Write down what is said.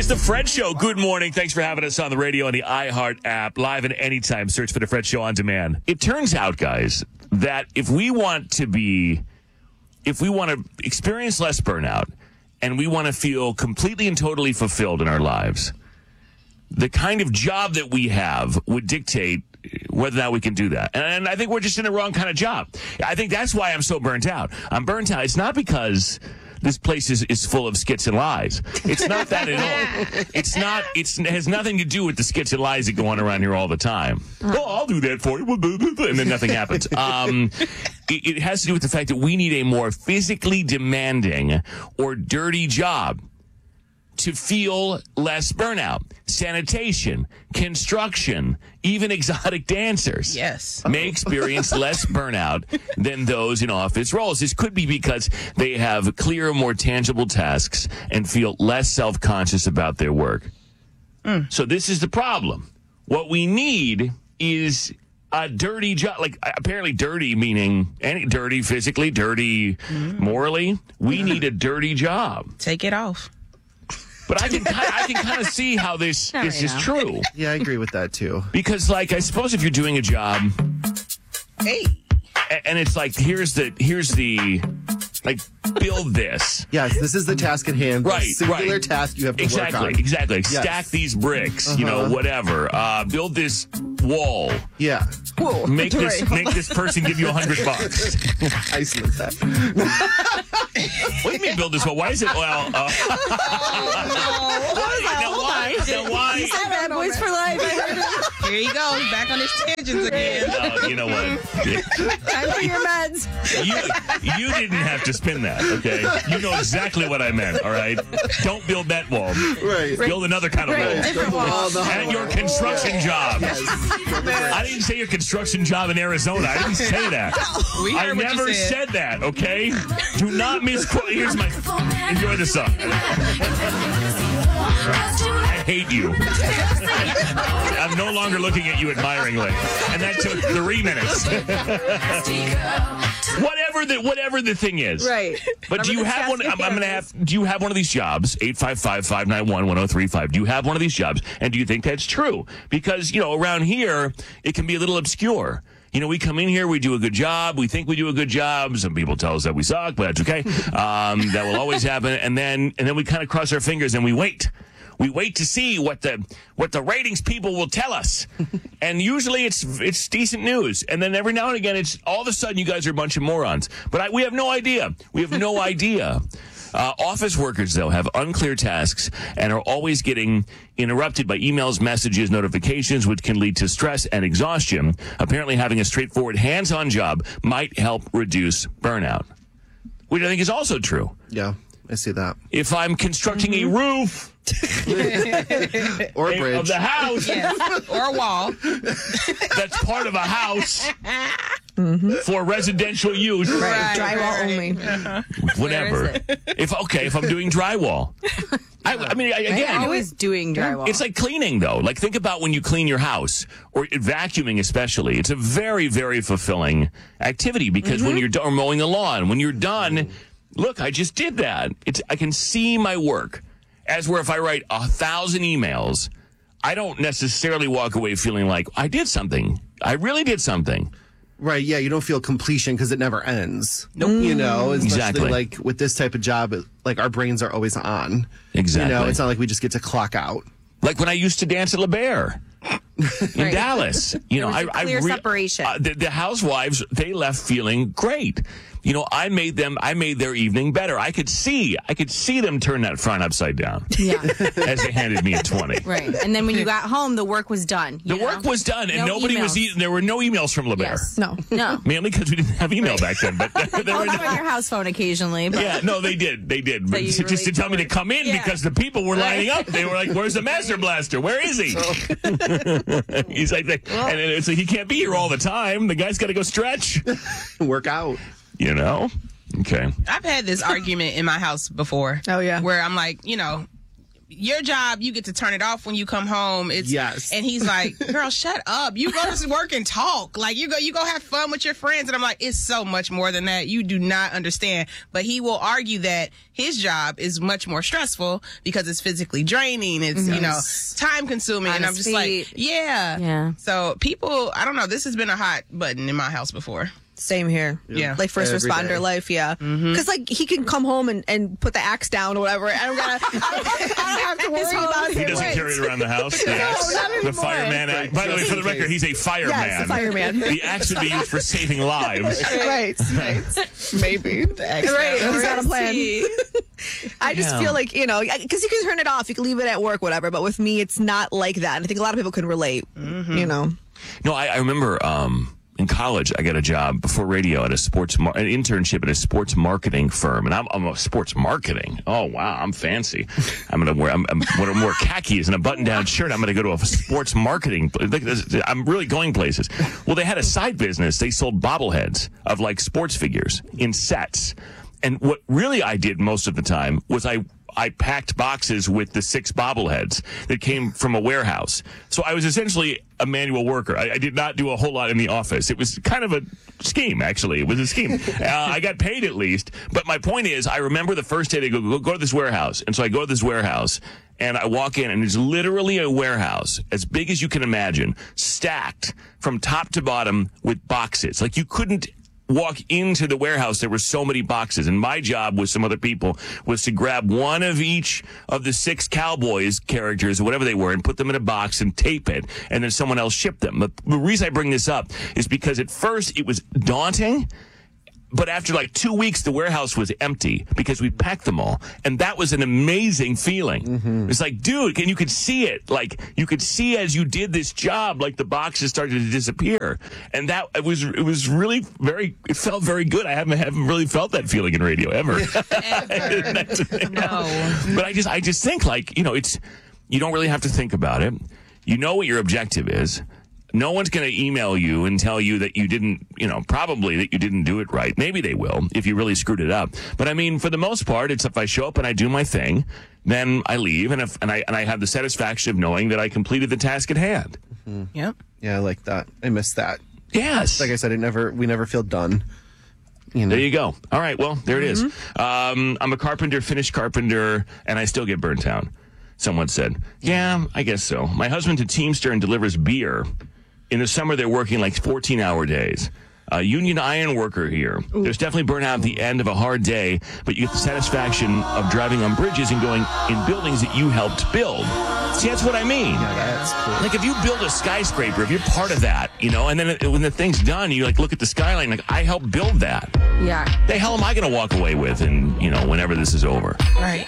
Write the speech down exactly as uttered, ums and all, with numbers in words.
is The Fred Show. Good morning. Thanks for having us on the radio and the iHeart app. Live and anytime. Search for The Fred Show on demand. It turns out, guys, that if we want to be, if we want to experience less burnout and we want to feel completely and totally fulfilled in our lives, the kind of job that we have would dictate whether or not we can do that. And I think we're just in the wrong kind of job. I think that's why I'm so burnt out. I'm burnt out. It's not because this place is, is full of skits and lies. It's not that at all. It's not, it's, it has nothing to do with the skits and lies that go on around here all the time. Oh, I'll do that for you. And then nothing happens. Um, it, it has to do with the fact that we need a more physically demanding or dirty job to feel less burnout. Sanitation, construction, even exotic dancers yes. may experience less burnout than those in office roles. This could be because they have clearer, more tangible tasks and feel less self-conscious about their work. Mm. So this is the problem. What we need is a dirty job, like apparently dirty meaning any dirty physically, dirty mm. morally. We need a dirty job. Take it off. But I can I can kind of see how this Not this right is now. true. Yeah, I agree with that too. Because, like, I suppose if you're doing a job, hey, a- and it's like here's the here's the like build this. Yes, this is the task at hand. Right, the singular right. task you have to Exactly, work on. exactly. Yes. Stack these bricks, you know, Uh-huh. whatever. Uh, build this wall. Yeah. whoa, Make this right. make this person give you a hundred bucks. Isolate that. What do you mean build this wall? Why is it well? Uh, now why? Now why? You said bad boys for life. I heard it. Here he goes, back on his tangents again. Uh, you know what? Time for your meds. You, you didn't have to spin that, okay? You know exactly what I meant, all right? Don't build that wall. Right. Build another kind of Right. wall. Different wall. At your construction job. I didn't say your construction job in Arizona. I didn't say that. We I heard what never you said. said that, okay? Do not misquote. Here's my... Enjoy the song. I hate you. I'm no longer looking at you admiringly. And that took three minutes. Whatever the whatever the thing is. Right. But do you Whatever the have one? task I'm, at I'm going to hand have. Do you have one of these jobs? eight five five, five nine one, one oh three five. Do you have one of these jobs? And do you think that's true? Because, you know, around here, it can be a little obscure. You know, we come in here, we do a good job, we think we do a good job. Some people tell us that we suck, but that's okay. Um, that will always happen. And then, and then we kind of cross our fingers and we wait. We wait to see what the what the ratings people will tell us, and usually it's it's decent news. And then every now and again, it's all of a sudden you guys are a bunch of morons. But I, we have no idea. We have no idea. Uh, office workers, though, have unclear tasks and are always getting interrupted by emails, messages, notifications, which can lead to stress and exhaustion. Apparently, having a straightforward, hands-on job might help reduce burnout, which I think is also true. Yeah, I see that. If I'm constructing Mm-hmm. a roof Or a bridge. of the house Yes. Or a wall. that's part of a house for residential use, Right. Drywall only. whatever. If okay, if I'm doing drywall, I, I mean, I, again, I'm always doing drywall. it's like cleaning, though. Like, think about when you clean your house, or vacuuming especially. It's a very, very fulfilling activity because when you're done, or mowing the lawn, when you're done, look, I just did that. It's I can see my work. As where if I write a thousand emails, I don't necessarily walk away feeling like I did something. I really did something. Right, yeah, you don't feel completion because it never ends. Nope. You know, especially Exactly. like with this type of job, it- like our brains are always on. Exactly. You know, it's not like we just get to clock out. Like when I used to dance at La Bear in Dallas. You know, There was I, a clear I re- separation. Uh, the, the housewives, they left feeling great. You know, I made them, I made their evening better. I could see, I could see them turn that front upside down yeah. as they handed me a twenty. Right. And then when you got home, the work was done. The you know? work was done, and No nobody was emails. eating. There were no emails from La Bear. Yes. No. No. Mainly because we didn't have email back then. But there I'll were have on no, your house phone occasionally. But yeah, no, they did. They did. But you just to relate tell me to to come in Yeah. because the people were lining up. They were like, "Where's the Master Blaster? Where is he?" He's like, and it's like he can't be here all the time. The guy's got to go stretch. Work out. You know. Okay. I've had this argument in my house before. Oh, yeah. Where I'm like, you know, your job, you get to turn it off when you come home. It's Yes. And he's like, girl, shut up. You go to work and talk. Like you go, you go have fun with your friends. And I'm like, it's so much more than that. You do not understand. But he will argue that his job is much more stressful because it's physically draining. It's, you know, time consuming. On and I'm his just like, feet. yeah. Yeah. So people, I don't know. This has been a hot button in my house before. Same here. Yeah. Like first Every responder day. life, yeah. Because like he can come home and, and put the axe down or whatever. I don't gotta. I don't, I don't have to worry about He him. doesn't Right. carry it around the house. The, axe, not the anymore. fireman. axe. By the way, for the record, he's a fireman. Yes, a fireman. The axe would be used for saving lives. Right. Maybe. The ex- Right. He's got a plan. I just Yeah. feel like, you know, because you can turn it off, you can leave it at work, whatever. But with me, it's not like that. And I think a lot of people can relate. You know. No, I, I remember um, in college, I got a job before radio at a sports, mar- an internship at a sports marketing firm, and I'm, I'm a sports marketing. Oh wow, I'm fancy. I'm gonna wear, I'm, I'm gonna wear khakis and a button-down shirt. I'm gonna go to a sports marketing. Like this, I'm really going places. Well, they had a side business. They sold bobbleheads of like sports figures in sets. And what really I did most of the time was I I packed boxes with the six bobbleheads that came from a warehouse. So I was essentially a manual worker. I, I did not do a whole lot in the office. It was kind of a scheme, actually. It was a scheme. uh, I got paid at least. But my point is, I remember the first day they go, go, go to this warehouse. And so I go to this warehouse. And I walk in, and it's literally a warehouse as big as you can imagine, stacked from top to bottom with boxes. Like you couldn't walk into the warehouse, there were so many boxes, and my job with some other people was to grab one of each of the six Cowboys characters or whatever they were and put them in a box and tape it, and then someone else shipped them. The, the reason I bring this up is because at first it was daunting, but after like two weeks, the warehouse was empty because we packed them all. And that was an amazing feeling. Mm-hmm. It's like, dude, and you could see it. Like, you could see as you did this job, like the boxes started to disappear. And that, it was, it was really very, it felt very good. I haven't, haven't really felt that feeling in radio ever. Ever. No. But I just, I just think like, you know, it's, you don't really have to think about it. You know what your objective is. No one's going to email you and tell you that you didn't, you know, probably that you didn't do it right. Maybe they will if you really screwed it up. But I mean, for the most part, it's if I show up and I do my thing, then I leave, and if and I and I have the satisfaction of knowing that I completed the task at hand. Mm-hmm. Yep. Yeah, I like that. I miss that. Yes. Like I said, it never we never feel done. You know. There you go. All right. Well, there it is. Um, I'm a carpenter, finished carpenter, and I still get burnt out. Someone said, yeah, I guess so. My husband's a Teamster and delivers beer. In the summer, they're working like fourteen-hour days. A union iron worker here. Ooh. There's definitely burnout at the end of a hard day, but you get the satisfaction of driving on bridges and going in buildings that you helped build. See, that's what I mean. Yeah, that's cool. Like, if you build a skyscraper, if you're part of that, you know, and then it, when the thing's done, you, like, look at the skyline, like, I helped build that. Yeah. The hell am I going to walk away with, and, you know, whenever this is over? Right.